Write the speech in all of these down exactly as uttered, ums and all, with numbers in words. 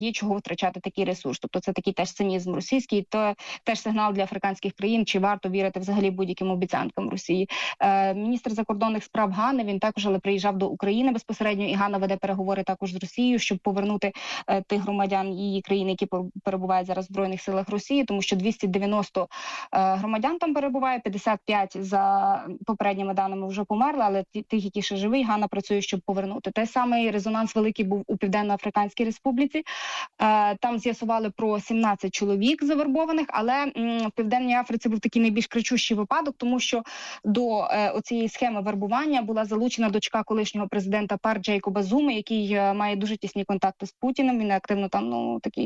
є чого втрачати такий ресурс. Тобто це такий теж цинізм російський, то теж сигнал для африканських країн, чи варто вірити взагалі будь-яким обіцянкам Росії. Е, міністр закордонних справ Гани, він також але приїжджав до України безпосередньо, і Гана веде переговори також з Росією, щоб повернути е, тих громадян її країни, які перебувають зараз в Збройних силах Росії, тому що двісті дев'яносто е, громадян там перебуває, п'ятдесят п'ять за попередніми даними вже померли, але ті, тих, які ще живі, Гана працює, щоб повернути. Той самий резонанс великий був у Південно-Африканській Республіці. Е, там з'ясували про сімнадцять чоловік завербованих, але м, в Південній Африці був такий найбільш кричущий випадок, тому що до е, оцієї схеми вербування була залучена дочка колишнього президента ПАР Джейкоба Зуми, який е, має дуже тісні контакти з Путіним. Він активно там, ну, такий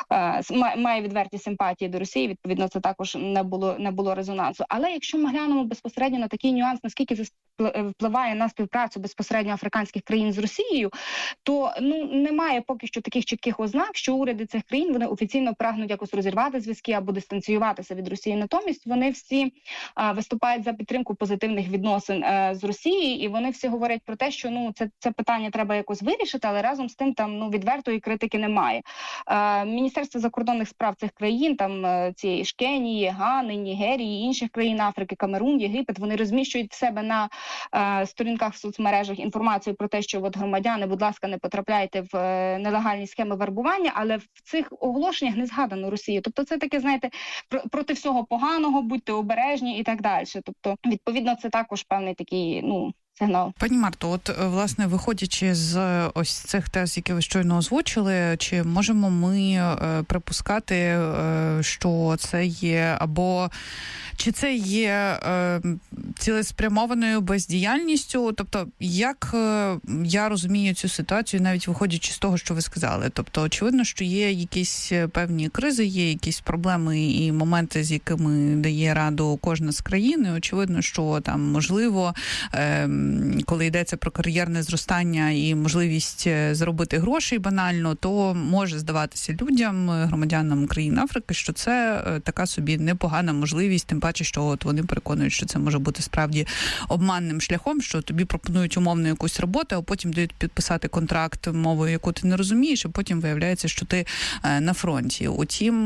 е, має відверті симпатії до Росії. Відповідно, це також не було не було резонансу. Але якщо ми глянемо безпосередньо на такий нюанс, наскільки це впливає на співпрацю безпосередньо африканських країн з Росією, то ну немає поки що таких чітких ознак, що уряди цих країн вони офіційно прагнуть якось розірвати зв'язки або дистанціюватися від Росії. Натомість вони всі а, виступають за підтримку позитивних відносин а, з Росією, і вони всі говорять про те, що ну це це питання треба якось вирішити, але разом з тим там ну відвертої критики немає. А, Міністерство закордонних справ цих країн, там цієї ж Кенії, Гани, Нігерії, інших країн Африки, Камерун, Єгипет, вони розміщують в себе на а, сторінках в соцмережах інформацію про те, що от громадяни, будь ласка, не потрапляйте в е, нелегальні схеми вербування, але в цих оголошеннях не згадано Росію. Тобто це таке, знаєте, пр- проти всього поганого, будьте обережні і так далі. Тобто, відповідно, це також певний такий, ну, сигнал. Пані Марто, от, власне, виходячи з ось цих тез, які ви щойно озвучили, чи можемо ми е, припускати, е, що це є, або чи це є е, цілеспрямованою бездіяльністю? Тобто, як е, я розумію цю ситуацію, навіть виходячи з того, що ви сказали? Тобто, очевидно, що є якісь певні кризи, є якісь проблеми і моменти, з якими дає раду кожна з країн. І очевидно, що там, можливо, е, коли йдеться про кар'єрне зростання і можливість заробити грошей банально, то може здаватися людям, громадянам країн Африки, що це така собі непогана можливість, тим паче, що от вони переконують, що це може бути справді обманним шляхом, що тобі пропонують умовно якусь роботу, а потім дають підписати контракт мовою, яку ти не розумієш, і потім виявляється, що ти на фронті. Утім,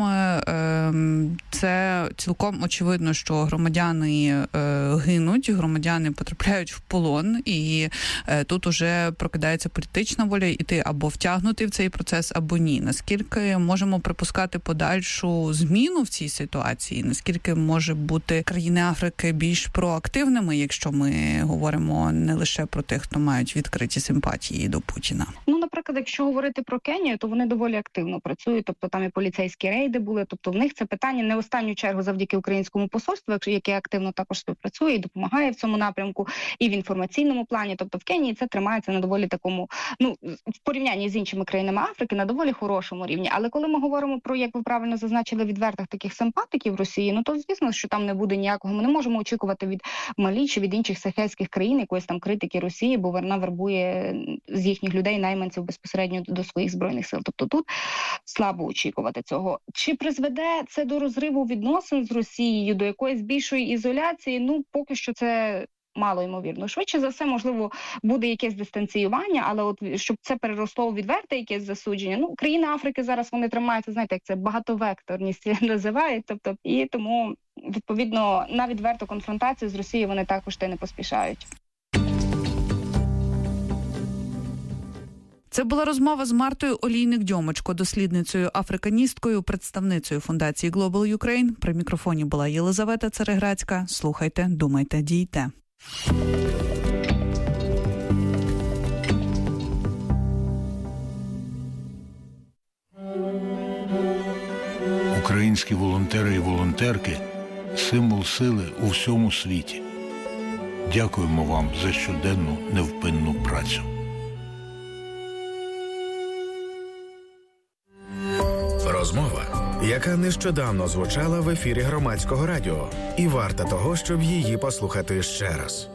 це цілком очевидно, що громадяни гинуть, громадяни потрапляють в полон, і е, тут уже прокидається політична воля іти або втягнути в цей процес, або ні. Наскільки можемо припускати подальшу зміну в цій ситуації? Наскільки може бути країни Африки більш проактивними, якщо ми говоримо не лише про тих, хто мають відкриті симпатії до Путіна? Ну, наприклад, якщо говорити про Кенію, то вони доволі активно працюють, тобто там і поліцейські рейди були, тобто в них це питання не в останню чергу завдяки українському посольству, яке активно також співпрацює і допомагає в цьому напрямку, і в інформаційному плані. Тобто в Кенії це тримається на доволі такому, ну, в порівнянні з іншими країнами Африки, на доволі хорошому рівні. Але коли ми говоримо про, як ви правильно зазначили, відвертих таких симпатиків Росії, ну то звісно, що там не буде ніякого. Ми не можемо очікувати від Малі чи від інших сахельських країн якоїсь там критики Росії, бо вона вербує з їхніх людей найманців безпосередньо до своїх збройних сил. Тобто тут слабо очікувати цього. Чи призведе це до розриву відносин з Росією, до якоїсь більшої ізоляції? Ну, поки що це мало ймовірно. Швидше за все, можливо, буде якесь дистанціювання, але от щоб це переросло у відверте якесь засудження, ну, країни Африки зараз вони тримаються, знаєте, як це багатовекторність називають, тобто, і тому, відповідно, на відверту конфронтацію з Росією вони також те не поспішають. Це була розмова з Мартою Олійник-Дьомочко, дослідницею, африканісткою, представницею фундації Global Ukraine. При мікрофоні була Єлизавета Цареградська. Слухайте, думайте, дійте. Українські волонтери і волонтерки – символ сили у всьому світі. Дякуємо вам за щоденну невпинну працю. Розмова, яка нещодавно звучала в ефірі Громадського радіо, і варта того, щоб її послухати ще раз.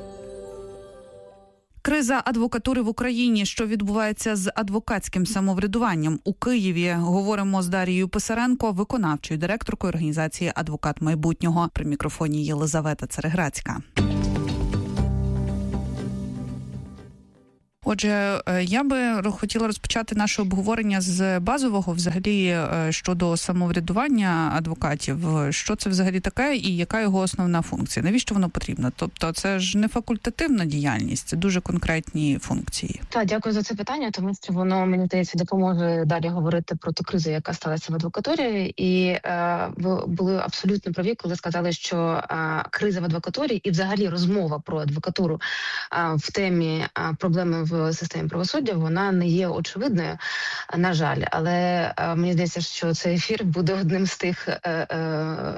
Криза адвокатури в Україні. Що відбувається з адвокатським самоврядуванням у Києві? Говоримо з Дарією Писаренко, виконавчою директоркою організації «Адвокат майбутнього». При мікрофоні Єлизавета Цареградська. Отже, я би хотіла розпочати наше обговорення з базового, взагалі, щодо самоврядування адвокатів. Що це взагалі таке і яка його основна функція? Навіщо воно потрібно? Тобто це ж не факультативна діяльність, це дуже конкретні функції. Так, дякую за це питання, тому що воно, мені здається, допоможе далі говорити про ту кризу, яка сталася в адвокатурі. І е, ви були абсолютно праві, коли сказали, що е, криза в адвокатурі і взагалі розмова про адвокатуру е, в темі е, проблеми в системі правосуддя, вона не є очевидною, на жаль. Але е, мені здається, що цей ефір буде одним з тих е, е,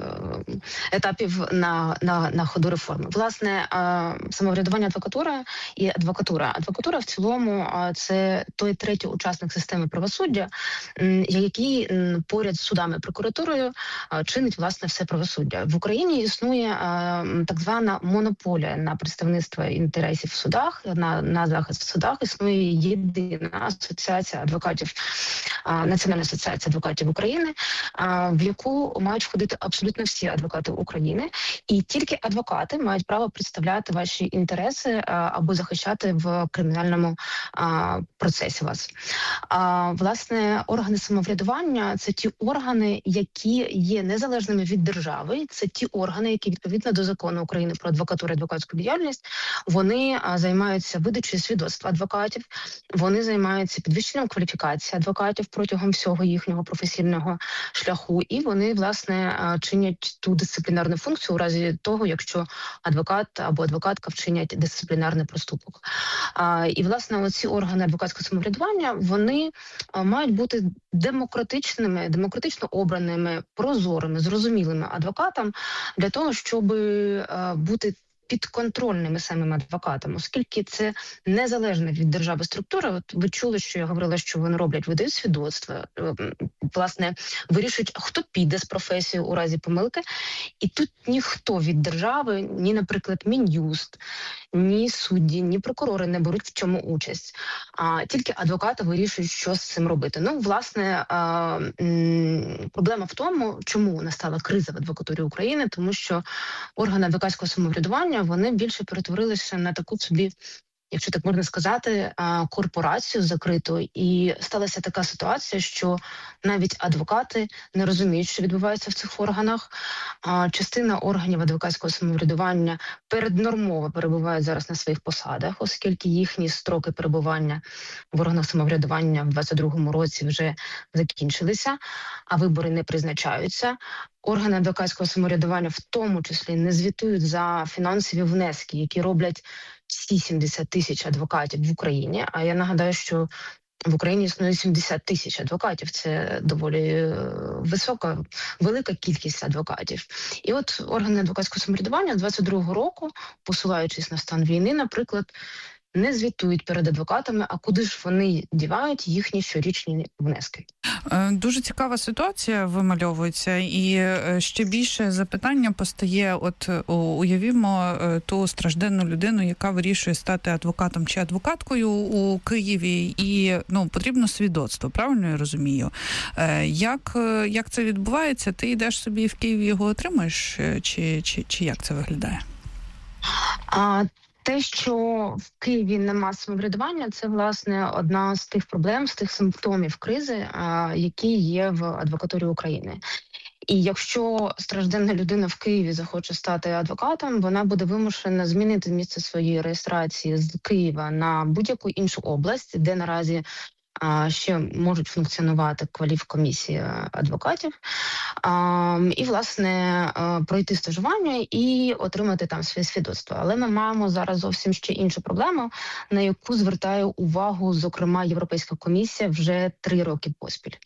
етапів на, на, на ходу реформи. Власне, е, самоврядування адвокатури і адвокатура. Адвокатура в цілому е, це той третій учасник системи правосуддя, е, який е, поряд з судами і прокуратурою е, чинить, власне, все правосуддя. В Україні існує е, так звана монополія на представництво інтересів в судах, на, на захист в судах. Існує єдина асоціація адвокатів, Національна асоціація адвокатів України, в яку мають входити абсолютно всі адвокати України, і тільки адвокати мають право представляти ваші інтереси або захищати в кримінальному процесі вас. Власне, органи самоврядування – це ті органи, які є незалежними від держави, це ті органи, які відповідно до закону України про адвокатуру і адвокатську діяльність, вони займаються видачею свідоцтва адвокатів, вони займаються підвищенням кваліфікації адвокатів протягом всього їхнього професійного шляху, і вони, власне, чинять ту дисциплінарну функцію у разі того, якщо адвокат або адвокатка вчинять дисциплінарний проступок. І, власне, оці органи адвокатського самоврядування, вони мають бути демократичними, демократично обраними, прозорими, зрозумілими адвокатам для того, щоб бути підконтрольними самим адвокатам, оскільки це незалежна від держави структура. От ви чули, що я говорила, що вони роблять, видають свідоцтва, власне, вирішують, хто піде з професії у разі помилки. І тут ніхто від держави, ні, наприклад, Мін'юст, ні судді, ні прокурори не беруть в цьому участь. А тільки адвокати вирішують, що з цим робити. Ну, власне, а, м, проблема в тому, чому настала криза в адвокатурі України, тому що органи адвокатського самоврядування, вони більше перетворилися на таку собі, якщо так можна сказати, корпорацію закриту. І сталася така ситуація, що навіть адвокати не розуміють, що відбувається в цих органах. Частина органів адвокатського самоврядування переднормово перебувають зараз на своїх посадах, оскільки їхні строки перебування в органах самоврядування в двадцять другому році вже закінчилися, а вибори не призначаються. Органи адвокатського самоврядування в тому числі не звітують за фінансові внески, які роблять всі сімдесят тисяч адвокатів в Україні. А я нагадаю, що в Україні існує сімдесят тисяч адвокатів. Це доволі висока, велика кількість адвокатів. І от органи адвокатського самоврядування з двадцять другого року, посилаючись на стан війни, наприклад, не звітують перед адвокатами, а куди ж вони дівають їхні щорічні внески. Дуже цікава ситуація вимальовується, і ще більше запитання постає, от уявімо ту стражденну людину, яка вирішує стати адвокатом чи адвокаткою у Києві, і ну, потрібно свідоцтво, правильно я розумію? Як, як це відбувається? Ти йдеш собі в Києві, його отримаєш, чи, чи, чи як це виглядає? А Те, що в Києві нема самоврядування, це, власне, одна з тих проблем, з тих симптомів кризи, які є в адвокатурі України. І якщо стражденна людина в Києві захоче стати адвокатом, вона буде вимушена змінити місце своєї реєстрації з Києва на будь-яку іншу область, де наразі ще можуть функціонувати кваліфкомісії адвокатів, і, власне, пройти стажування і отримати там своє свідоцтво. Але ми маємо зараз зовсім ще іншу проблему, на яку звертає увагу, зокрема, Європейська комісія вже три роки поспіль.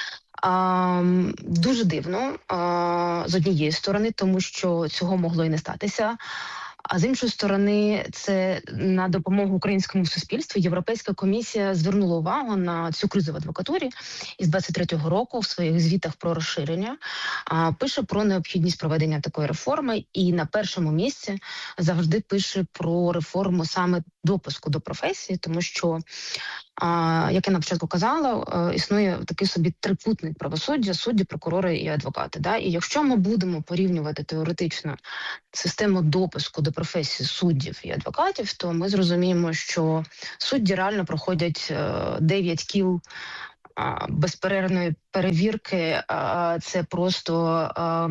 Дуже дивно, з однієї сторони, тому що цього могло і не статися. А з іншої сторони, це на допомогу українському суспільству Європейська комісія звернула увагу на цю кризу в адвокатурі і з двадцять третього року в своїх звітах про розширення а, пише про необхідність проведення такої реформи, і на першому місці завжди пише про реформу саме допуску до професії, тому що А, як я на початку казала, існує такий собі трикутник правосуддя: судді, прокурори і адвокати. Да? І якщо ми будемо порівнювати теоретично систему допуску до професії суддів і адвокатів, то ми зрозуміємо, що судді реально проходять дев'ять кіл безперервної перевірки. Це просто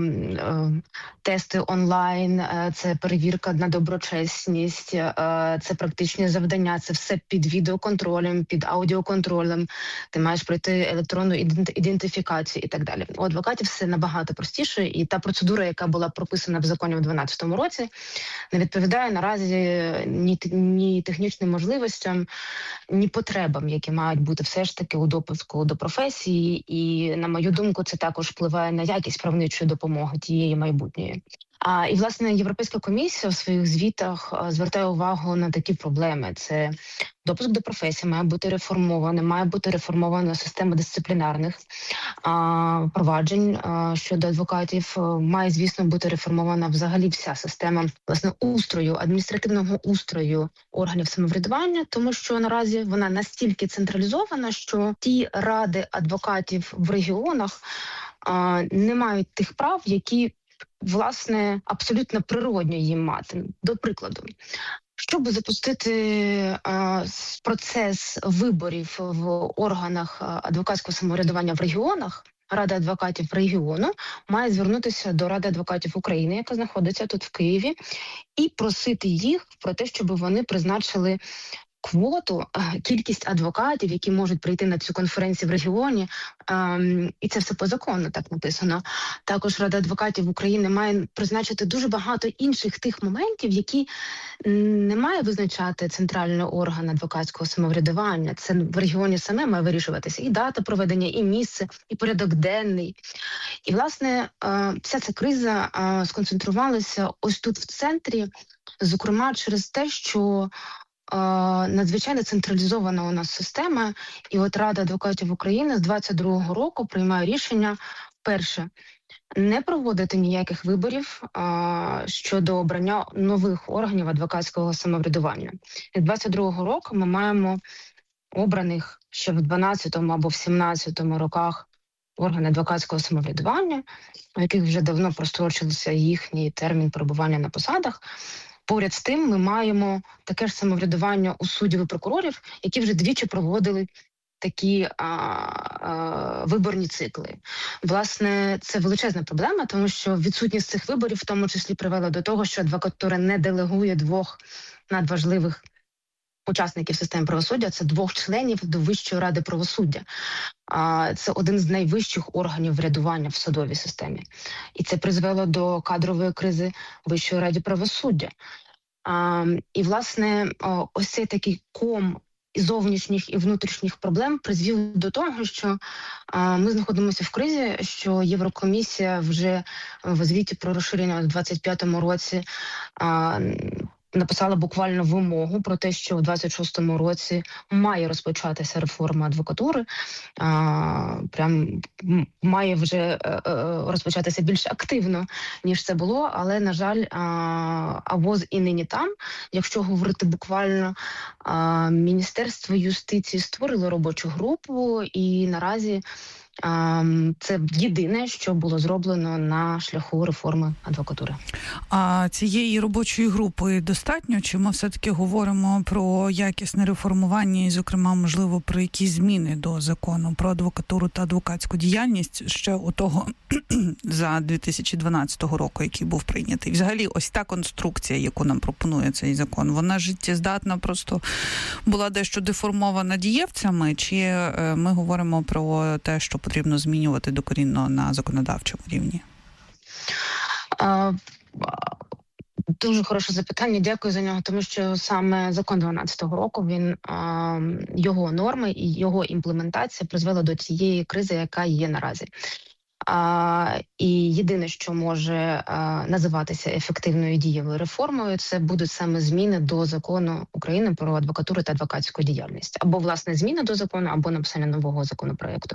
тести онлайн, це перевірка на доброчесність, це практичні завдання, це все під відеоконтролем, під аудіоконтролем. Ти маєш пройти електронну ідентифікацію і так далі. У адвокатів все набагато простіше, і та процедура, яка була прописана в законі в дванадцятому році, не відповідає наразі ні, ні технічним можливостям, ні потребам, які мають бути все ж таки у допуску до професії. І, на мою думку, це також впливає на якість правничої допомоги тієї майбутньої. А, і, власне, Європейська комісія в своїх звітах а, звертає увагу на такі проблеми. Це допуск до професії має бути реформований, має бути реформована система дисциплінарних а, проваджень а, щодо адвокатів. Має, звісно, бути реформована взагалі вся система, власне, устрою, адміністративного устрою органів самоврядування, тому що наразі вона настільки централізована, що ті ради адвокатів в регіонах а, не мають тих прав, які, власне, абсолютно природньо їм мати. До прикладу, щоб запустити а, процес виборів в органах адвокатського самоврядування в регіонах, Рада адвокатів регіону має звернутися до Ради адвокатів України, яка знаходиться тут в Києві, і просити їх про те, щоб вони призначили квоту, кількість адвокатів, які можуть прийти на цю конференцію в регіоні, і це все по закону так написано. Також Рада адвокатів України має призначити дуже багато інших тих моментів, які не має визначати центральний орган адвокатського самоврядування. Це в регіоні саме має вирішуватися і дата проведення, і місце, і порядок денний. І, власне, вся ця криза сконцентрувалася ось тут в центрі, зокрема через те, що надзвичайно централізована у нас система, і от Рада адвокатів України з двадцять другого року приймає рішення, перше, не проводити ніяких виборів а, щодо обрання нових органів адвокатського самоврядування. І з двадцять другого року ми маємо обраних ще в дванадцятому або в сімнадцятому роках органи адвокатського самоврядування, у яких вже давно прострочився їхній термін перебування на посадах. Поряд з тим ми маємо таке ж самоврядування у суддів і прокурорів, які вже двічі проводили такі а, а, виборні цикли. Власне, це величезна проблема, тому що відсутність цих виборів в тому числі привела до того, що адвокатура не делегує двох надважливих учасників системи правосуддя, це двох членів до Вищої ради правосуддя. А, це один з найвищих органів врядування в судовій системі. І це призвело до кадрової кризи Вищої ради правосуддя. А, і, власне, ось цей такий ком і зовнішніх, і внутрішніх проблем призвів до того, що а, ми знаходимося в кризі, що Єврокомісія вже в звіті про розширення у двадцять п'ятому році а, написала буквально вимогу про те, що у двадцять шостому році має розпочатися реформа адвокатури, а, прям має вже а, розпочатися більш активно, ніж це було, але, на жаль, а, а ВОЗ і нині там. Якщо говорити буквально, а, Міністерство юстиції створило робочу групу, і наразі це єдине, що було зроблено на шляху реформи адвокатури. А цієї робочої групи достатньо? Чи ми все-таки говоримо про якісне реформування і, зокрема, можливо, про якісь зміни до закону про адвокатуру та адвокатську діяльність ще у того за дві тисячі дванадцятого року, який був прийнятий? Взагалі, ось та конструкція, яку нам пропонує цей закон, вона життєздатна, просто була дещо деформована дієвцями, чи ми говоримо про те, що потрібно змінювати докорінно на законодавчому рівні? А, дуже хороше запитання, дякую за нього, тому що саме закон дванадцятого року, він, а, його норми і його імплементація призвела до цієї кризи, яка є наразі. А, і єдине, що може а, називатися ефективною дієвою реформою, це будуть саме зміни до закону України про адвокатуру та адвокатську діяльність. Або, власне, зміни до закону, або написання нового законопроекту.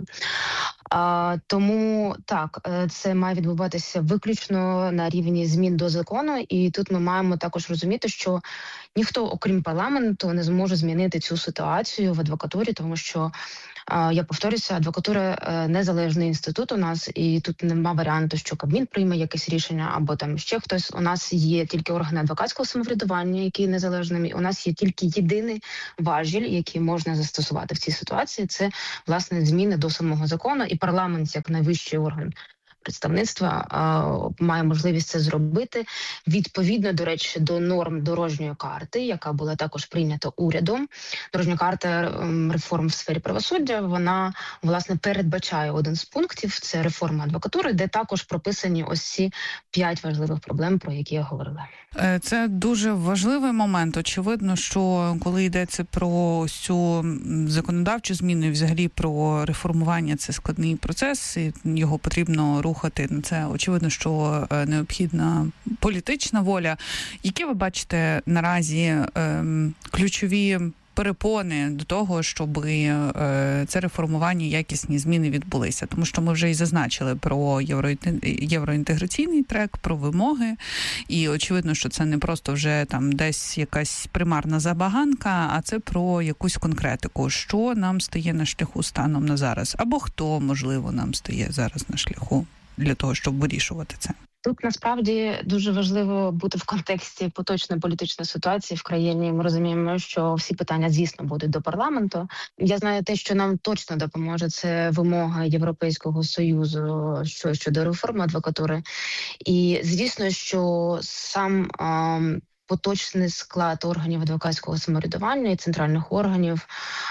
А, тому, так, це має відбуватися виключно на рівні змін до закону. І тут ми маємо також розуміти, що ніхто, окрім парламенту, не зможе змінити цю ситуацію в адвокатурі, тому що, я повторюся, адвокатура – незалежний інститут у нас, і тут нема варіанту, що Кабмін прийме якесь рішення, або там ще хтось. У нас є тільки органи адвокатського самоврядування, які є незалежними. У нас є тільки єдиний важіль, який можна застосувати в цій ситуації – це, власне, зміни до самого закону, і парламент, як найвищий орган представництва, має можливість це зробити відповідно, до речі, до норм дорожньої карти, яка була також прийнята урядом. Дорожня карта реформ в сфері правосуддя, вона, власне, передбачає один з пунктів – це реформа адвокатури, де також прописані ось ці п'ять важливих проблем, про які я говорила. Це дуже важливий момент. Очевидно, що коли йдеться про цю законодавчу зміну і взагалі про реформування, це складний процес, і його потрібно рухати. Це очевидно, що необхідна політична воля. Які ви бачите наразі е, ключові перепони до того, щоб е, це реформування, якісні зміни відбулися? Тому що ми вже і зазначили про євро, євроінтеграційний трек, про вимоги, і очевидно, що це не просто вже там десь якась примарна забаганка, а це про якусь конкретику. Що нам стає на шляху станом на зараз? Або хто, можливо, нам стає зараз на шляху для того, щоб вирішувати це? Тут насправді дуже важливо бути в контексті поточної політичної ситуації в країні. Ми розуміємо, що всі питання, звісно, будуть до парламенту. Я знаю те, що нам точно допоможе, це вимога Європейського Союзу що щодо реформи адвокатури. І звісно, що сам а, поточний склад органів адвокатського самоврядування і центральних органів,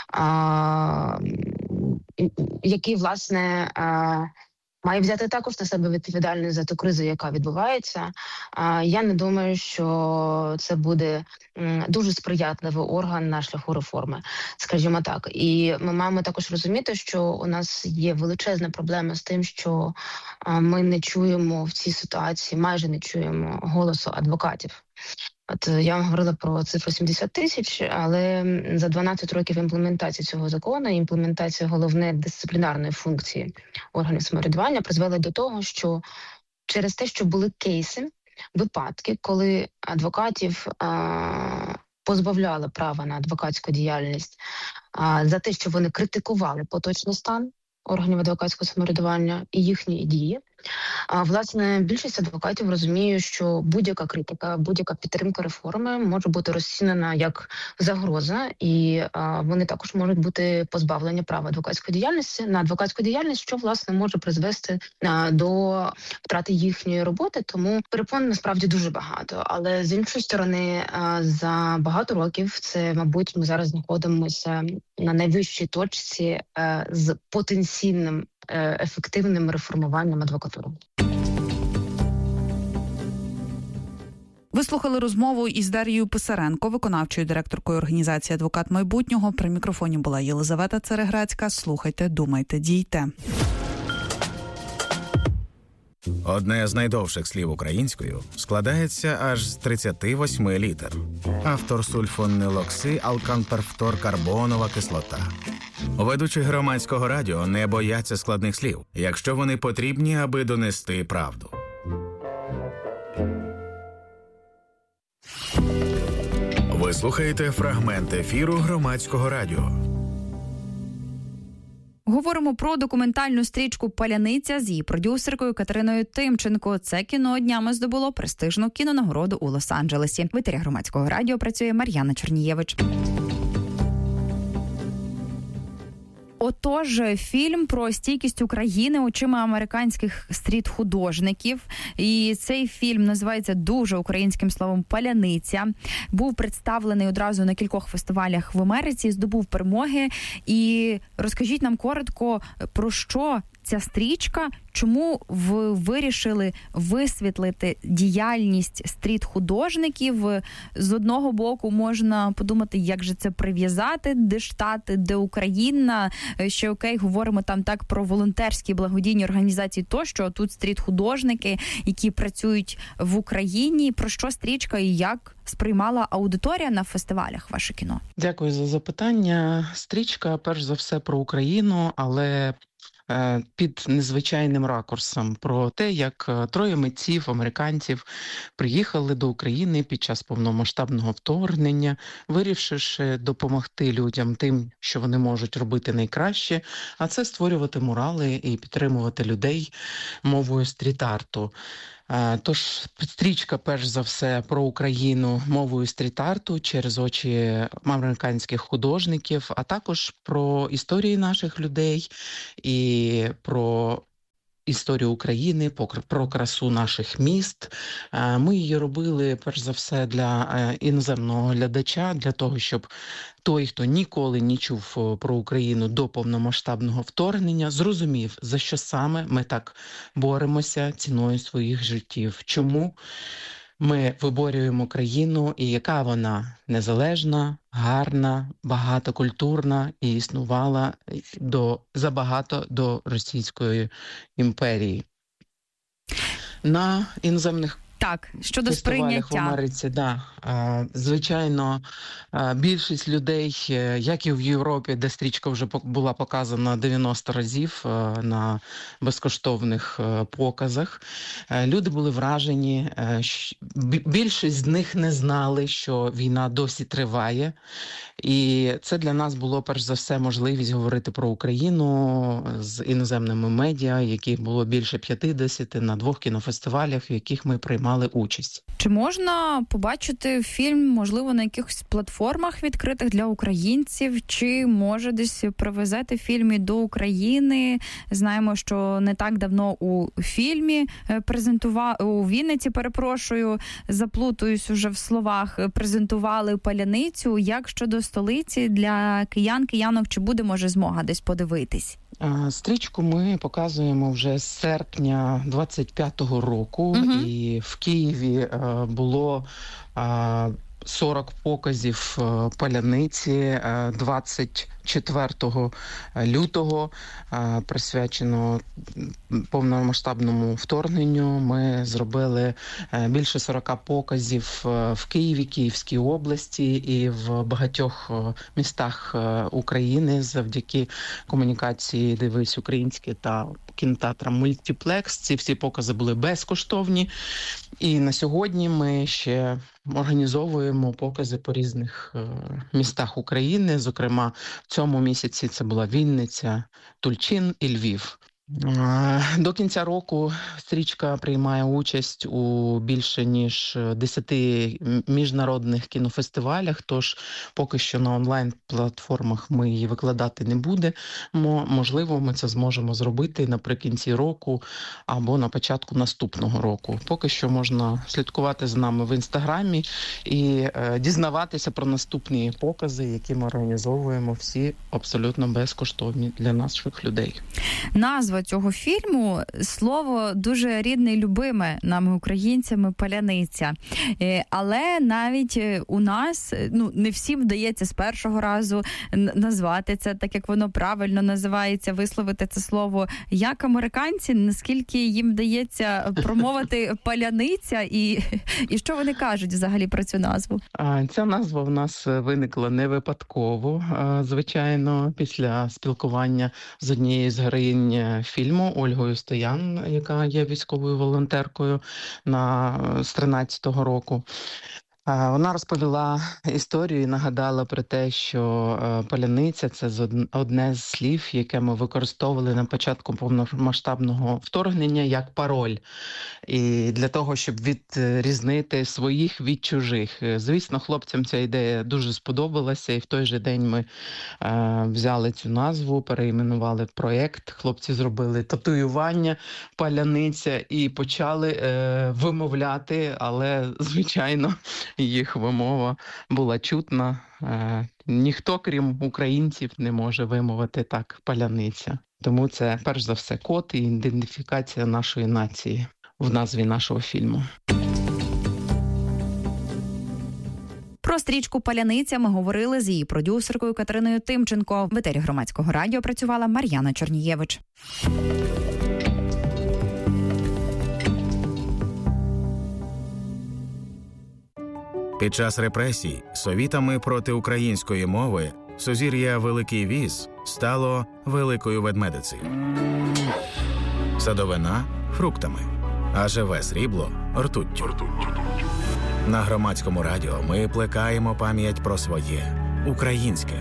а, які, власне, а, має взяти також на себе відповідальність за ту кризу, яка відбувається. Я не думаю, що це буде дуже сприятливий орган на шляху реформи, скажімо так. І ми маємо також розуміти, що у нас є величезна проблема з тим, що ми не чуємо в цій ситуації, майже не чуємо голосу адвокатів. От я вам говорила про цифру сімдесят тисяч, але за дванадцять років імплементації цього закону, імплементація головне дисциплінарної функції органів самоврядування призвела до того, що через те, що були кейси, випадки, коли адвокатів а, позбавляли права на адвокатську діяльність а, за те, що вони критикували поточний стан органів адвокатського самоврядування і їхні дії. А, власне, більшість адвокатів розуміє, що будь-яка критика, будь-яка підтримка реформи може бути розцінена як загроза, і а, вони також можуть бути позбавлені права адвокатської діяльності на адвокатську діяльність, що, власне, може призвести а, до втрати їхньої роботи. Тому перепон насправді дуже багато. Але з іншої сторони, а, за багато років це, мабуть, ми зараз знаходимося на найвищій точці а, з потенційним ефективним реформуванням адвокатури. Ви слухали розмову із Дарією Писаренко, виконавчою директоркою організації «Адвокат майбутнього». При мікрофоні була Єлизавета Цереграцька. Слухайте, думайте, дійте. Одне з найдовших слів українською складається аж з тридцяти восьми літер. Автор сульфонилокси алканперфторкарбонова кислота. Ведучі громадського радіо не бояться складних слів, якщо вони потрібні, аби донести правду. Ви слухаєте фрагмент ефіру громадського радіо. Говоримо про документальну стрічку «Паляниця» з її продюсеркою Катериною Тимченко. Це кіно днями здобуло престижну кінонагороду у Лос-Анджелесі. В етері громадського радіо працює Мар'яна Чернієвич. Отож, фільм про стійкість України очима американських стріт-художників. І цей фільм називається дуже українським словом «Паляниця». Був представлений одразу на кількох фестивалях в Америці, здобув перемоги. І розкажіть нам коротко, про що ця стрічка? Чому ви вирішили висвітлити діяльність стріт-художників? З одного боку можна подумати, як же це прив'язати, де Штати, де Україна, що окей, говоримо там так про волонтерські благодійні організації тощо, а тут стріт-художники, які працюють в Україні. Про що стрічка і як сприймала аудиторія на фестивалях ваше кіно? Дякую за запитання. Стрічка, перш за все, про Україну, але під незвичайним ракурсом, про те, як троє митців, американців, приїхали до України під час повномасштабного вторгнення, вирішивши допомогти людям тим, що вони можуть робити найкраще, а це створювати мурали і підтримувати людей мовою стріт-арту. Тож стрічка, перш за все, про Україну мовою стріт-арту через очі американських художників, а також про історії наших людей і про історію України, про красу наших міст. Ми її робили, перш за все, для іноземного глядача, для того, щоб той, хто ніколи не чув про Україну до повномасштабного вторгнення, зрозумів, за що саме ми так боремося ціною своїх життів. Чому ми виборюємо країну і яка вона незалежна, гарна, багатокультурна і існувала до, забагато до Російської імперії. На іноземних Так, щодо фестивалях сприйняття. в Америці, да. Звичайно, більшість людей, як і в Європі, де стрічка вже була показана дев'яносто разів на безкоштовних показах, люди були вражені. Більшість з них не знали, що війна досі триває. І це для нас було, перш за все, можливість говорити про Україну з іноземними медіа, яких було більше п'ятдесят на двох кінофестивалях, в яких ми приймали участь. Чи можна побачити фільм, можливо, на якихось платформах відкритих для українців, чи може десь привезете фільм і до України? Знаємо, що не так давно у фільмі презентували, у Вінниці, перепрошую, заплутуюсь уже в словах, презентували «Паляницю». Як щодо столиці для киян, киянок, чи буде, може, змога десь подивитись? Стрічку ми показуємо вже з серпня двадцять п'ятого року, угу. І в Києві було сорок показів «Паляниці» двадцять четвертого лютого, присвячено повномасштабному вторгненню. Ми зробили більше сорок показів в Києві, Київській області і в багатьох містах України завдяки комунікації «Дивись українське» та кінотеатрам «Мультиплекс». Ці всі покази були безкоштовні. І на сьогодні ми ще організовуємо покази по різних містах України. Зокрема, в цьому місяці це була Вінниця, Тульчин і Львів. До кінця року стрічка приймає участь у більше ніж десяти міжнародних кінофестивалях, тож поки що на онлайн-платформах ми її викладати не будемо. Можливо, ми це зможемо зробити наприкінці року або на початку наступного року. Поки що можна слідкувати за нами в Інстаграмі і дізнаватися про наступні покази, які ми організовуємо, всі абсолютно безкоштовні для наших людей. Назва цього фільму, слово дуже рідне і любиме нами, українцями, «Паляниця». Але навіть у нас, ну, не всім вдається з першого разу назвати це так, як воно правильно називається, висловити це слово. Як американці, наскільки їм вдається промовити «Паляниця» і, і що вони кажуть взагалі про цю назву? Ця назва в нас виникла не випадково, звичайно, після спілкування з однією з героїнь фільму Ольгою Стоян, яка є військовою волонтеркою на, з тринадцятого року. Вона розповіла історію і нагадала про те, що паляниця – це одне з слів, яке ми використовували на початку повномасштабного вторгнення як пароль. І для того, щоб відрізнити своїх від чужих. Звісно, хлопцям ця ідея дуже сподобалася, і в той же день ми взяли цю назву, перейменували проєкт, хлопці зробили татуювання «Паляниця» і почали вимовляти, але, звичайно, їх вимова була чутна. Ніхто, крім українців, не може вимовити так «паляниця». Тому це, перш за все, код і ідентифікація нашої нації в назві нашого фільму. Про стрічку «Паляниця» ми говорили з її продюсеркою Катериною Тимченко. В етері Громадського радіо працювала Мар'яна Чорнієвич. Під час репресій совітами проти української мови сузір'я Великий Віз стало Великою Ведмедицею. Садовина – фруктами, а живе срібло – ртуттю. На Громадському радіо ми плекаємо пам'ять про своє – українське.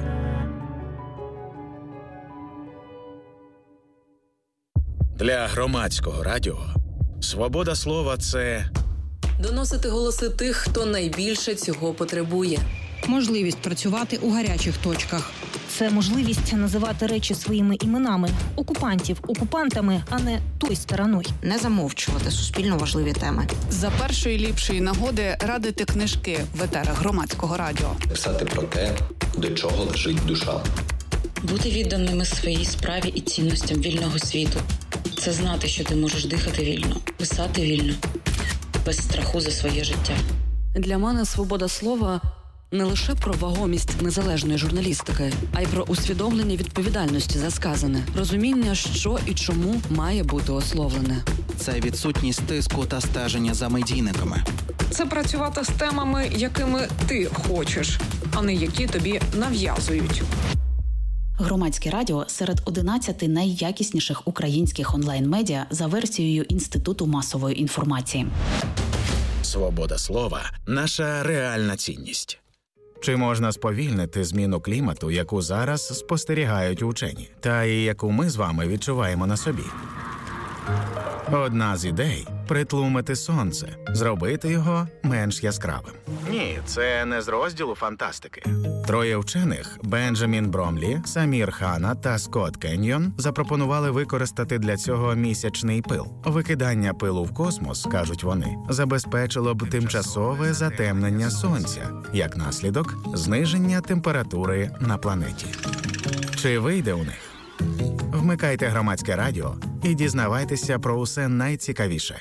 Для Громадського радіо свобода слова – це доносити голоси тих, хто найбільше цього потребує. Можливість працювати у гарячих точках. Це можливість називати речі своїми іменами. Окупантів окупантами, а не той стороною. Не замовчувати суспільно важливі теми. За першої ліпшої нагоди радити книжки в етерах Громадського радіо. Писати про те, до чого лежить душа. Бути відданими своїй справі і цінностям вільного світу. Це знати, що ти можеш дихати вільно, писати вільно, без страху за своє життя. Для мене свобода слова – не лише про вагомість незалежної журналістики, а й про усвідомлення відповідальності за сказане, розуміння, що і чому має бути ословлене. Це відсутність тиску та стеження за медійниками. Це працювати з темами, якими ти хочеш, а не які тобі нав'язують. Громадське радіо серед одинадцяти найякісніших українських онлайн-медіа за версією Інституту масової інформації. Свобода слова – наша реальна цінність. Чи можна сповільнити зміну клімату, яку зараз спостерігають учені, та і яку ми з вами відчуваємо на собі? Одна з ідей – притлумити сонце, зробити його менш яскравим. Ні, це не з розділу фантастики. Троє вчених – Бенджамін Бромлі, Самір Хана та Скотт Кеньйон – запропонували використати для цього місячний пил. Викидання пилу в космос, кажуть вони, забезпечило б тимчасове затемнення сонця, як наслідок – зниження температури на планеті. Чи вийде у них? Вмикайте Громадське радіо і дізнавайтеся про усе найцікавіше.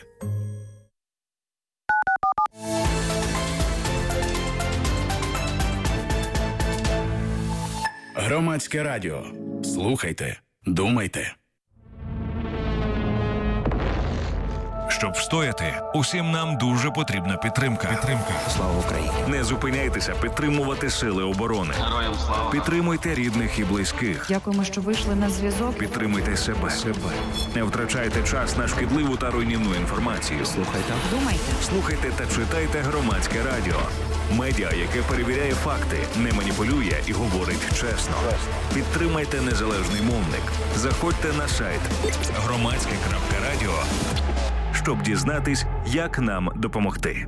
Громадське радіо. Слухайте, думайте. Щоб встояти, усім нам дуже потрібна підтримка. Підтримка. Слава Україні. Не зупиняйтеся підтримувати сили оборони. Героям слава. Підтримуйте рідних і близьких. Дякуємо, що вийшли на зв'язок. Підтримуйте себе. себе. Не втрачайте час на шкідливу та руйнівну інформацію. Слухайте. Думайте. Слухайте та читайте Громадське радіо. Медіа, яке перевіряє факти, не маніпулює і говорить чесно. Підтримайте незалежний мовник. Заходьте на сайт громадське крапка радіо, щоб дізнатись, як нам допомогти.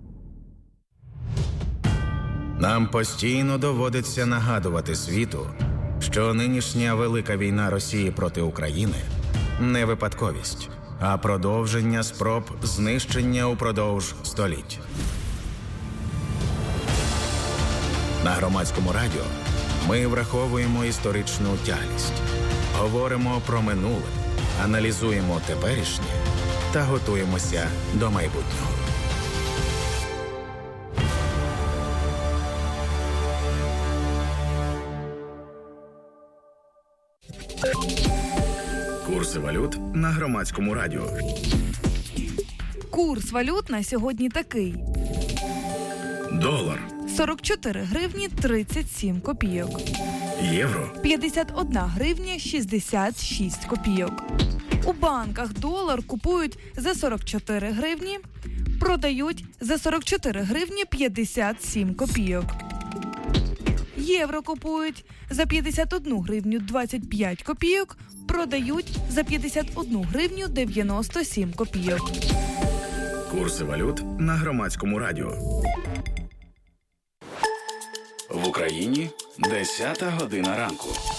Нам постійно доводиться нагадувати світу, що нинішня велика війна Росії проти України – не випадковість, а продовження спроб знищення упродовж століть. На Громадському радіо ми враховуємо історичну тяглість, говоримо про минуле, аналізуємо теперішнє та готуємося до майбутнього. Курси валют на Громадському радіо. Курс валют на сьогодні такий. Долар сорок чотири гривні тридцять сім копійок. Євро п'ятдесят одна гривня шістдесят шість копійок. У банках долар купують за сорок чотири гривні, продають за сорок чотири гривні п'ятдесят сім копійок. Євро купують за п'ятдесят одну гривню двадцять п'ять копійок, продають за п'ятдесят одну гривню дев'яносто сім копійок. Курси валют на Громадському радіо. В Україні десята година ранку.